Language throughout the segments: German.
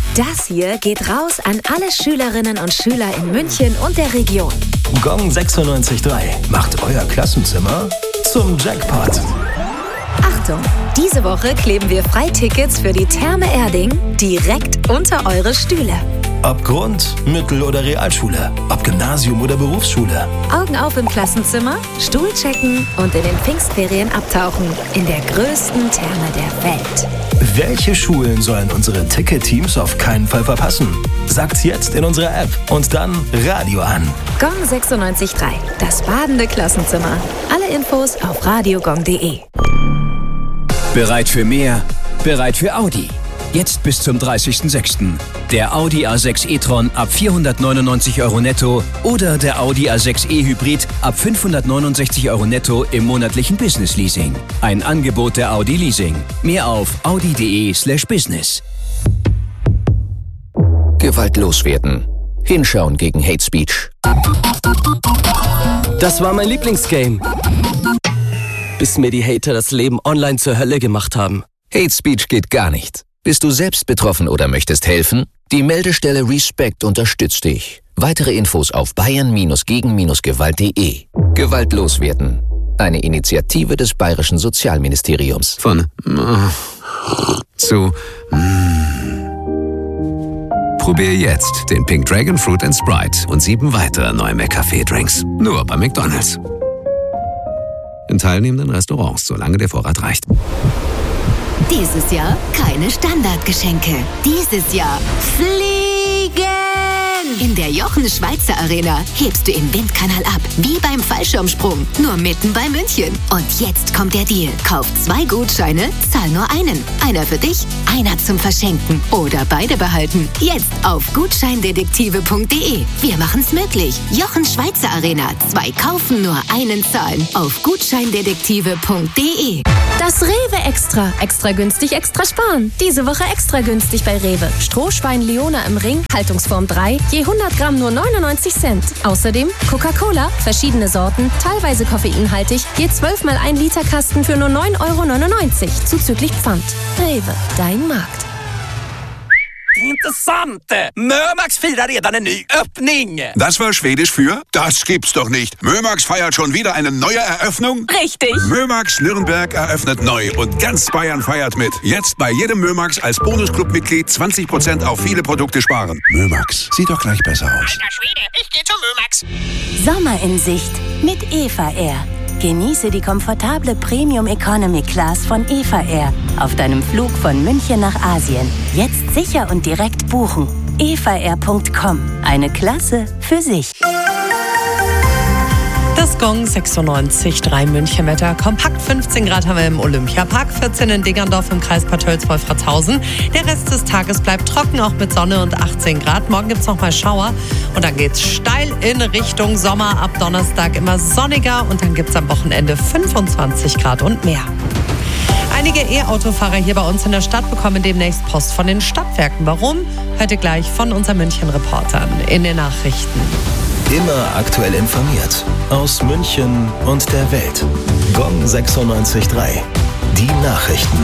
Das hier geht raus an alle Schülerinnen und Schüler in München und der Region. Gong 96.3 macht euer Klassenzimmer zum Jackpot. Achtung, diese Woche kleben wir Freitickets für die Therme Erding direkt unter eure Stühle. Ob Grund-, Mittel- oder Realschule, ob Gymnasium oder Berufsschule. Augen auf im Klassenzimmer, Stuhl checken und in den Pfingstferien abtauchen in der größten Therme der Welt. Welche Schulen sollen unsere Ticket-Teams auf keinen Fall verpassen? Sagt's jetzt in unserer App und dann Radio an. Gong 96.3, das badende Klassenzimmer. Alle Infos auf radiogong.de. Bereit für mehr? Bereit für Audi. Jetzt bis zum 30.06. Der Audi A6 e-tron ab 499 € netto oder der Audi A6 e-Hybrid ab 569 € netto im monatlichen Business-Leasing. Ein Angebot der Audi Leasing. Mehr auf audi.de/business. Gewalt loswerden. Hinschauen gegen Hate Speech. Das war mein Lieblingsgame. Bis mir die Hater das Leben online zur Hölle gemacht haben. Hate Speech geht gar nicht. Bist du selbst betroffen oder möchtest helfen? Die Meldestelle Respect unterstützt dich. Weitere Infos auf bayern-gegen-gewalt.de. Gewalt loswerden. Eine Initiative des Bayerischen Sozialministeriums. Von zu Probier jetzt den Pink Dragon Fruit & Sprite und 7 weitere neue McCafé-Drinks. Nur bei McDonald's. In teilnehmenden Restaurants, solange der Vorrat reicht. Dieses Jahr keine Standardgeschenke. Dieses Jahr fliegen! In der Jochen Schweizer Arena hebst du im Windkanal ab, wie beim Fallschirmsprung, nur mitten bei München. Und jetzt kommt der Deal. Kauf 2 Gutscheine, zahl nur einen. Einer für dich, einer zum Verschenken oder beide behalten. Jetzt auf gutscheindetektive.de. Wir machen's möglich. Jochen Schweizer Arena. 2 kaufen, nur einen zahlen. Auf gutscheindetektive.de. Das Rewe Extra. Extra günstig, extra sparen. Diese Woche extra günstig bei Rewe. Strohschwein Leona im Ring, Haltungsform 3, je 100 Gramm nur 99 Cent. Außerdem Coca-Cola, verschiedene Sorten, teilweise koffeinhaltig, je 12 mal 1 Liter Kasten für nur 9,99 € zuzüglich Pfand. Rewe, dein Markt. Intressant! Mömax firar redan en ny öppning! Das war Schwedisch für? Das gibt's doch nicht. Mömax feiert schon wieder eine neue Eröffnung? Richtig! Mömax Nürnberg eröffnet neu und ganz Bayern feiert mit. Jetzt bei jedem Mömax als Bonusclub-Mitglied 20% auf viele Produkte sparen. Mömax, sieht doch gleich besser aus. Alter Schwede, ich geh zu Mömax! Sommer in Sicht mit Eva Air. Genieße die komfortable Premium Economy Class von Eva Air auf deinem Flug von München nach Asien. Jetzt sicher und direkt buchen. evaair.com. Eine Klasse für sich. Das Gong 96.3 München Wetter. Kompakt 15 Grad haben wir im Olympiapark, 14 in Deggerndorf im Kreis Bad Tölz-Wolfratshausen. Der Rest des Tages bleibt trocken, auch mit Sonne und 18 Grad. Morgen gibt es nochmal Schauer und dann geht's steil in Richtung Sommer. Ab Donnerstag immer sonniger und dann gibt es am Wochenende 25 Grad und mehr. Einige E-Autofahrer hier bei uns in der Stadt bekommen demnächst Post von den Stadtwerken. Warum? Hört ihr gleich von unseren München-Reportern in den Nachrichten. Immer aktuell informiert. Aus München und der Welt. Gong 96.3. Die Nachrichten.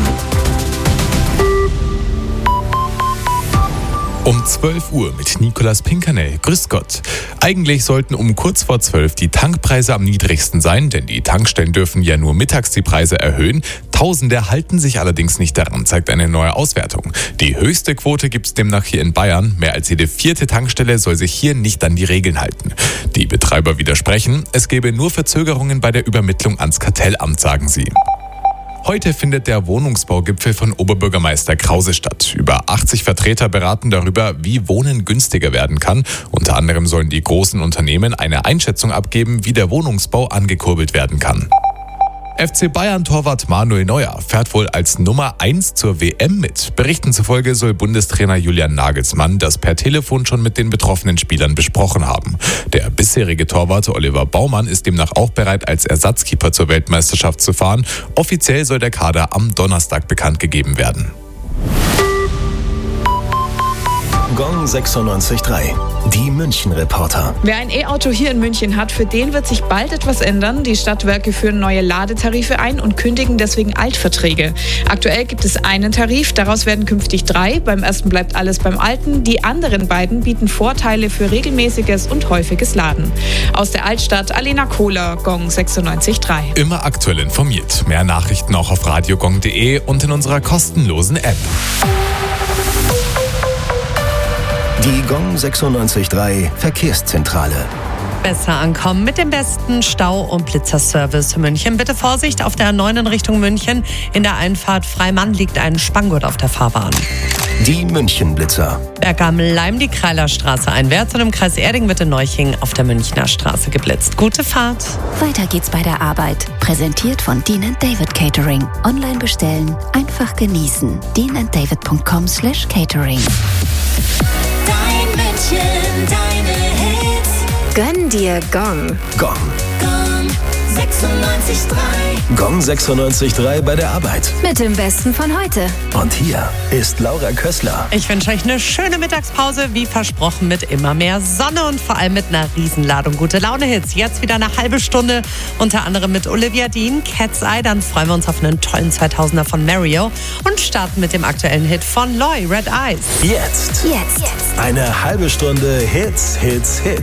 Um 12 Uhr mit Nicolas Pinkernell. Grüß Gott. Eigentlich sollten um kurz vor 12 die Tankpreise am niedrigsten sein, denn die Tankstellen dürfen ja nur mittags die Preise erhöhen. Tausende halten sich allerdings nicht daran, zeigt eine neue Auswertung. Die höchste Quote gibt es demnach hier in Bayern. Mehr als jede 4. Tankstelle soll sich hier nicht an die Regeln halten. Die Betreiber widersprechen. Es gäbe nur Verzögerungen bei der Übermittlung ans Kartellamt, sagen sie. Heute findet der Wohnungsbaugipfel von Oberbürgermeister Krause statt. Über 80 Vertreter beraten darüber, wie Wohnen günstiger werden kann. Unter anderem sollen die großen Unternehmen eine Einschätzung abgeben, wie der Wohnungsbau angekurbelt werden kann. FC Bayern-Torwart Manuel Neuer fährt wohl als Nummer 1 zur WM mit. Berichten zufolge soll Bundestrainer Julian Nagelsmann das per Telefon schon mit den betroffenen Spielern besprochen haben. Der bisherige Torwart Oliver Baumann ist demnach auch bereit, als Ersatzkeeper zur Weltmeisterschaft zu fahren. Offiziell soll der Kader am Donnerstag bekannt gegeben werden. Gong 96.3. Die München-Reporter. Wer ein E-Auto hier in München hat, für den wird sich bald etwas ändern. Die Stadtwerke führen neue Ladetarife ein und kündigen deswegen Altverträge. Aktuell gibt es einen Tarif, daraus werden künftig 3. Beim ersten bleibt alles beim Alten. Die anderen beiden bieten Vorteile für regelmäßiges und häufiges Laden. Aus der Altstadt, Alena Kohler, Gong 96.3. Immer aktuell informiert. Mehr Nachrichten auch auf radiogong.de und in unserer kostenlosen App. Die Gong 96.3 Verkehrszentrale. Besser ankommen mit dem besten Stau- und Blitzerservice für München. Bitte Vorsicht auf der A9 in Richtung München. In der Einfahrt Freimann liegt ein Spanngurt auf der Fahrbahn. Die München-Blitzer. Berg am Leim die Kreilerstraße einwärts und im Kreis Erding wird in Neuching auf der Münchner Straße geblitzt. Gute Fahrt. Weiter geht's bei der Arbeit. Präsentiert von Dean & David Catering. Online bestellen, einfach genießen. deananddavid.com/catering. Dein München, deine Hits. Gönn dir Gong. Gong. Gong 96.3. Gong 96.3 bei der Arbeit. Mit dem Besten von heute. Und hier ist Laura Kössler. Ich wünsche euch eine schöne Mittagspause, wie versprochen, mit immer mehr Sonne und vor allem mit einer Riesenladung gute Laune-Hits. Jetzt wieder eine halbe Stunde, unter anderem mit Olivia Dean, Cat's Eye. Dann freuen wir uns auf einen tollen 2000er von Mario und starten mit dem aktuellen Hit von Loy, Red Eyes. Jetzt. Eine halbe Stunde Hits, Hits, Hits.